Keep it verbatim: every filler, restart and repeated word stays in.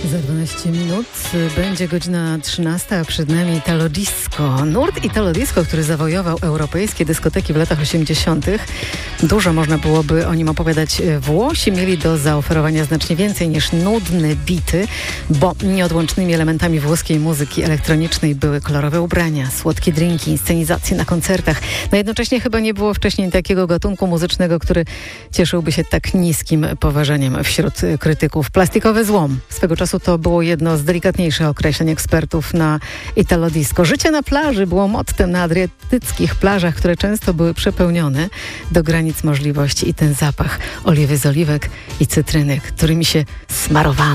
Za dwanaście minut będzie godzina trzynasta, a przed nami Italo Disco. Nurt Italo Disco, który zawojował europejskie dyskoteki w latach osiemdziesiątych. Dużo można byłoby o nim opowiadać. Włosi mieli do zaoferowania znacznie więcej niż nudne bity, bo nieodłącznymi elementami włoskiej muzyki elektronicznej były kolorowe ubrania, słodkie drinki, inscenizacje na koncertach. No jednocześnie chyba nie było wcześniej takiego gatunku muzycznego, który cieszyłby się tak niskim poważaniem wśród krytyków. Plastikowy złom. Swego czasu to było jedno z delikatniejszych określeń ekspertów na Italo Disco. Życie na plaży było mottem na adriatyckich plażach, które często były przepełnione do granic możliwości, i ten zapach oliwy z oliwek i cytryny, którymi się smarowano.